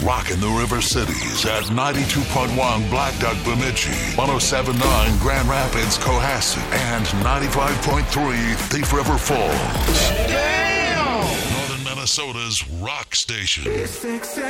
Rocking the River Cities at 92.1 Black Duck Bemidji, 107.9 Grand Rapids Cohasset, and 95.3 Thief River Falls. Damn! Northern Minnesota's rock station. It's